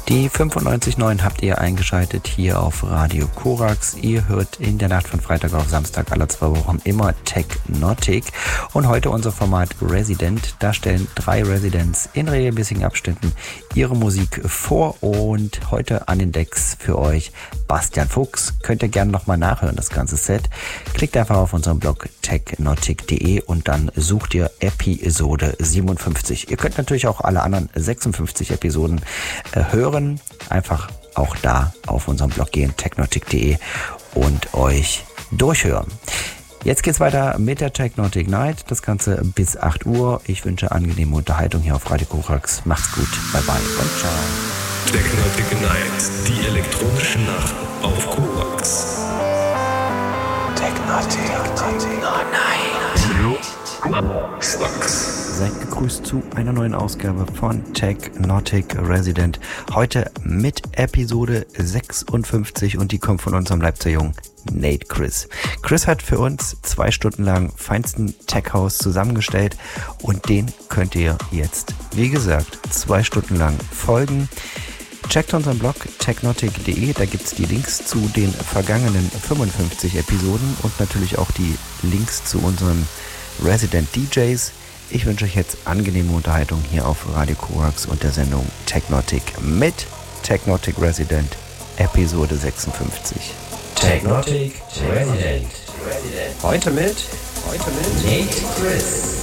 Die 95.9 habt ihr eingeschaltet hier auf Radio Korax. Ihr hört in der Nacht von Freitag auf Samstag alle 2 Wochen immer Technotic. Und heute unser Format Resident. Da stellen 3 Residents in regelmäßigen Abständen ihre Musik vor. Und heute an den Decks für euch Bastian Fuchs. Könnt ihr gerne nochmal nachhören, das ganze Set. Klickt einfach auf unseren Blog technotic.de und dann sucht ihr Episode 57. Ihr könnt natürlich auch alle anderen 56 Episoden hören. Einfach auch da auf unserem Blog gehen, technotic.de, und euch durchhören. Jetzt geht's weiter mit der Technotic Night. Das Ganze bis 8 Uhr. Ich wünsche angenehme Unterhaltung hier auf Radio Korax. Macht's gut. Bye bye und ciao. Technotic Night, die elektronische Nacht auf Korax. Technotic Night. Seid gegrüßt zu einer neuen Ausgabe von Technotic Resident. Heute mit Episode 56 und die kommt von unserem Leipziger Jungen Nate Chris. Chris hat für uns 2 Stunden lang feinsten Tech House zusammengestellt und den könnt ihr jetzt, wie gesagt, 2 Stunden lang folgen. Checkt unseren Blog technotic.de, da gibt's die Links zu den vergangenen 55 Episoden und natürlich auch die Links zu unseren Resident DJs. Ich wünsche euch jetzt angenehme Unterhaltung hier auf Radio Korax und der Sendung Technotic mit Technotic Resident Episode 56. Technotic Resident. Heute mit Nate Chris.